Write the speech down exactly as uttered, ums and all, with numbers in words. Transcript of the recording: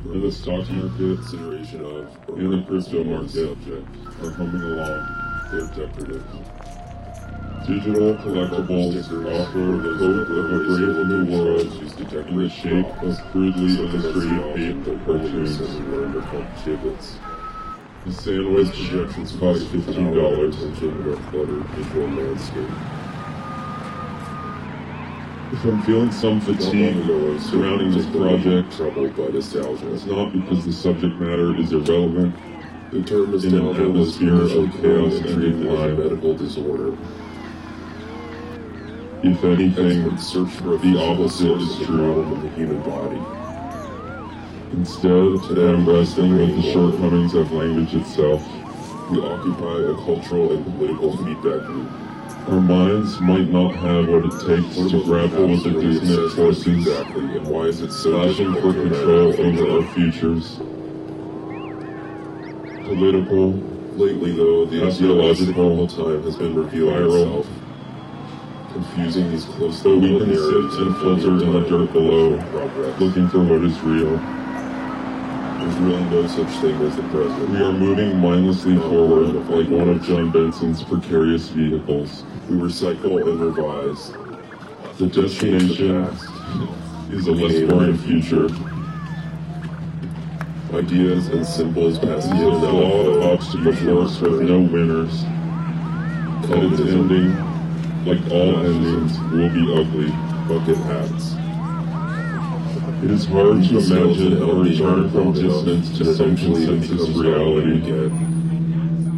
and the stock market consideration of and the crypto market subject. are humming along. They're decorative. Digital collectibles offer the hope of a brave new world used to in the decorate shape of crudely illustrated paint cartoons. Learned are called giblets. The sandwich Projections cost fifteen dollars. attention to a cluttered visual landscape. If I'm feeling some fatigue surrounding this project, troubled by nostalgia. it's not because the subject matter is irrelevant. The term In an nostalgia was atmosphere of initially chaos coined and treated as a decline. medical disorder. If anything, Experts search for a the physical opposite source is of the true. problem in the human body. Instead, today I'm wrestling with the shortcomings of language itself. We occupy a cultural and political feedback loop. Our minds might not have what it takes What to about grapple with the really dissonant obsessed with forces exactly, and why is it so clashing for difficult to control imagine? over our futures. Political, Lately, though, the Ideological, ideological time has been revealing viral, itself, confusing these close so we can sift and filter in the dirt below, progress. looking for what is real. There's really no such thing as the present. We are moving mindlessly forward like one of John Benson's precarious vehicles. We recycle and revise. The destination is a less boring future. Ideas and symbols pass It's a flawed obstacle course with no winners. And its ending, like all endings, will be ugly. Bucket hats. It is hard to imagine a return from distance to some consensus reality. Again.